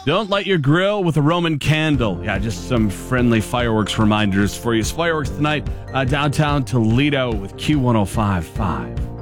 Don't light your grill with a Roman candle. Yeah, just some friendly fireworks reminders for you. Fireworks tonight, downtown Toledo with Q105.5.